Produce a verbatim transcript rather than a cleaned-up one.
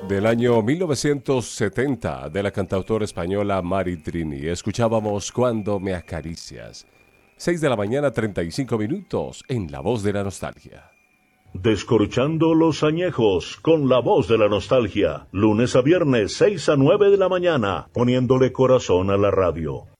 Del año mil novecientos setenta, de la cantautora española Mari Trini. Escuchábamos Cuando me acaricias. seis de la mañana, treinta y cinco minutos, en La Voz de la Nostalgia. Descorchando los añejos con La Voz de la Nostalgia. Lunes a viernes, seis a nueve de la mañana, poniéndole corazón a la radio.